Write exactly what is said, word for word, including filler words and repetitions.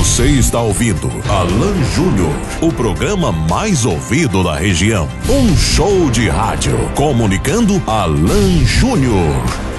Você está ouvindo Alan Júnior, o programa mais ouvido da região. Um show de rádio comunicando Alan Júnior.